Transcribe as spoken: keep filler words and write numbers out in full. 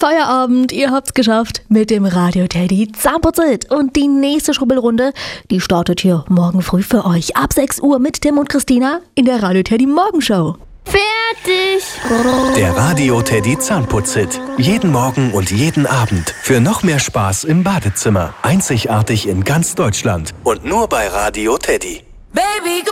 Feierabend, ihr habt's geschafft mit dem Radio Teddy Zahnputzit. Und die nächste Schrubbelrunde, die startet hier morgen früh für euch ab sechs Uhr mit Tim und Christina in der Radio Teddy Morgenshow. Fertig! Der Radio Teddy Zahnputzit. Jeden Morgen und jeden Abend. Für noch mehr Spaß im Badezimmer. Einzigartig in ganz Deutschland. Und nur bei Radio Teddy. Baby,